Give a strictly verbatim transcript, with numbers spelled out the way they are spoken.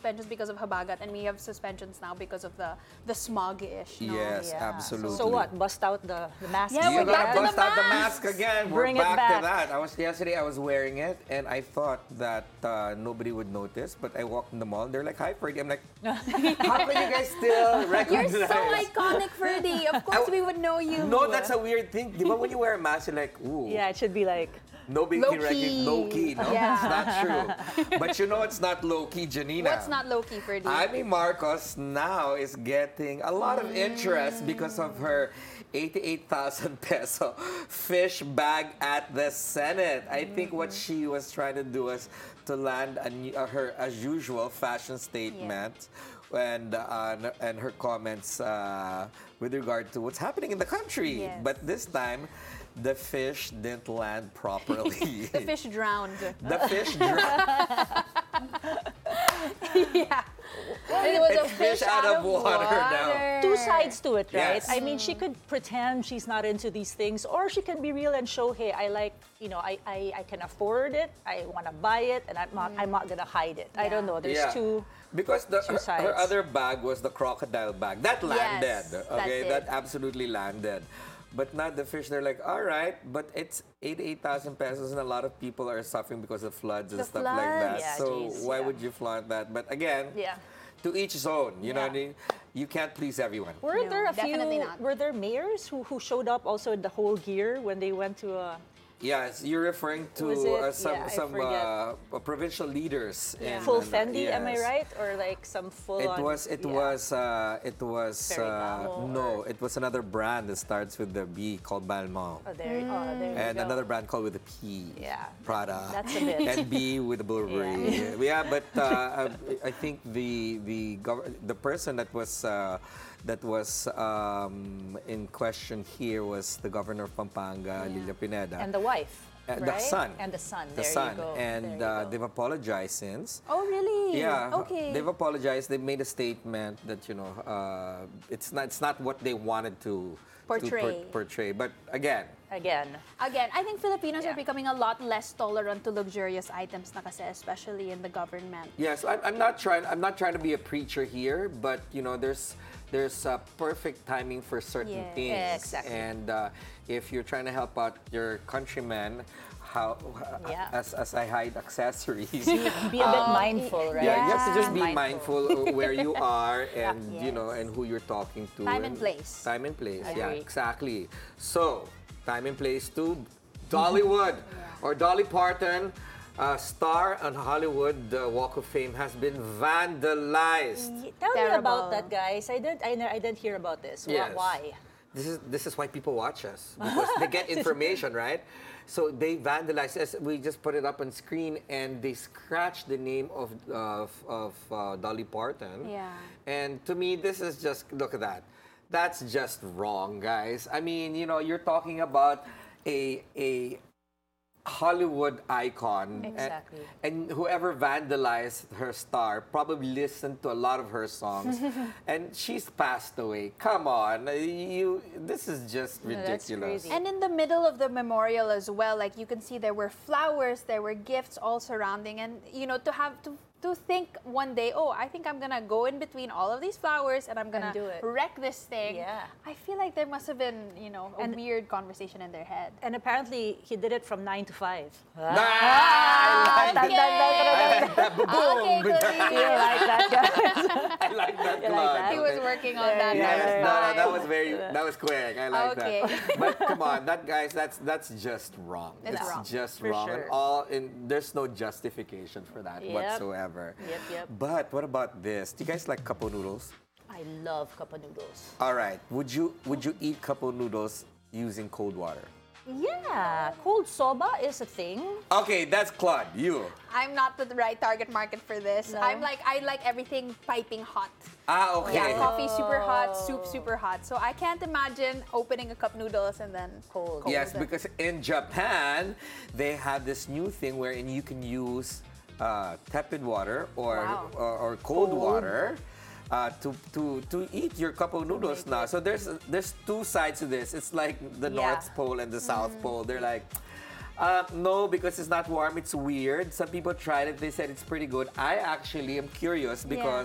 suspensions because of habagat, and we have suspensions now because of the the smog-ish. No? Yes, Yeah. absolutely. So what? Bust out the, the mask Yeah, You we're back gotta to the bust out the mask. mask again. Bring We're it back, to back. that. I was yesterday. I was wearing it, and I thought that uh, nobody would notice. But I walked in the mall. They're like, "Hi, Ferdy." I'm like, "How can you guys still You're recognize?" so iconic, Ferdy. Of course, we would know you. No, that's a weird thing. Di ba when you wear a mask, you're like, "Ooh." Yeah, it should be like... Nobody Low can recognize. key. Low key, no, Yeah. it's not true. But you know, it's not low key, Janina. What's not low-key, Ferdy? Amy Marcos now is getting a lot of interest because of her eighty-eight thousand peso fish bag at the Senate. I think what she was trying to do was to land a, new- uh, her, as usual, fashion statement. And, uh, and her comments uh, with regard to what's happening in the country. Yes. But this time, the fish didn't land properly. The fish drowned. The fish drowned. Yeah. It was a It's fish, out, of water. now. Two sides to it, right? Yes. I mean, she could pretend she's not into these things, or she can be real and show, hey, I like, you know, I, I, I can afford it, I want to buy it, and I'm not, I'm not going to hide it. I don't know. There's Yeah. two... Because the, two her, sides. her other bag was the crocodile bag. That landed. Yes, that okay, did. that absolutely landed. But not the fish. They're like, all right, but it's eighty-eight thousand pesos and a lot of people are suffering because of floods and The stuff like that. floods. Yeah, so geez, why yeah. would you flaunt that? But again, Yeah. to each his own. You know Yeah. what I mean? You can't please everyone. Were No, there a few... definitely not. Were there mayors who, who showed up also in the whole gear when they went to a... Yes, you're referring to Was it? uh, some Yeah, I some forget. uh, provincial leaders. Yeah. in, Full uh, Fendi, am I yes. right? Or like some full It on... was, it yeah. was, uh, it was, Ferragamo uh, no, it was another brand that starts with the B called Balmain. Oh, there, oh, there you And go. another brand called with a P. Yeah. Prada. That's a bit. And B with the Burberry. Yeah, yeah but uh, I think the the gov- the person that was uh, that was um, in question here was the governor of Pampanga, Lilia Pineda. And the wife, Uh, right? the son. And the son, The there son. you go. And There you uh, go. they've apologized since. Oh, really? Yeah. Okay. They've apologized. They made a statement that you know uh, it's not it's not what they wanted to Portray. To por- portray. But again, Again. Again, I think Filipinos Yeah. are becoming a lot less tolerant to luxurious items na kasi, especially in the government. yes, I'm, I'm not trying. I'm not trying to be a preacher here, but you know, there's there's a perfect timing for certain Yes. things. Exactly. And uh, if you're trying to help out your countrymen, how Yeah. as as I hide accessories. Be a bit mindful, right? Yeah, you have to just be Mindful. mindful of where you are and you know Yes. and who you're talking to. Time and place. Time and place. Yeah, Agree. exactly. So, time and place to Dollywood or Dolly Parton, uh, star on Hollywood uh, Walk of Fame, has been vandalized. Tell me Terrible. about that, guys. I didn't, I, ne- I didn't hear about this. Wh- Yes. Why? This is this is why people watch us because they get information, right? So they vandalized us. We just put it up on screen, and they scratched the name of of, of uh, Dolly Parton. Yeah. And to me, this is just look at that. That's just wrong, guys. I mean, you know, you're talking about a a Hollywood icon. and- Exactly. And, whoever vandalized her star probably listened to a lot of her songs. And she's passed away. Come on. You this is just No, that's ridiculous. crazy. And in the middle of the memorial as well, like you can see there were flowers, there were gifts all surrounding, and you know, to have to to think one day, oh, I think I'm gonna go in between all of these flowers and I'm gonna do it. wreck this thing. Yeah. I feel like there must have been, you know, a And- weird conversation in their head. And apparently, he did it from nine to five. Ah, I like Okay. I like that. Boom. Okay, You Colleen. like that, guys? I like that. You like Claude. that? He was working on that. Yeah, Yes, next no, no, time. that was very, that was quick. I like Okay. that. But come on, that guys, that's that's just wrong. It's wrong. just For wrong, and sure. all in. There's no justification for that Yep. whatsoever. Yep, yep. But what about this? Do you guys like cup noodles? I love cup of noodles. All right. Would you would you eat cup noodles using cold water? Yeah, cold soba is a thing. Okay, that's Claude. You. I'm not the right target market for this. No? I'm like, I like everything piping hot. Ah, okay. Yeah, coffee super hot, soup super hot. So I can't imagine opening a cup noodles and then Cold. Yes, because in Japan, they have this new thing wherein you can use uh, tepid water or Wow. or, or cold, water uh, to to to eat your cup of noodles now. So there's there's two sides to this. It's like the Yeah. North Pole and the South Pole. They're like, Uh, no, because it's not warm. It's weird. Some people tried it. They said it's pretty good. I actually am curious because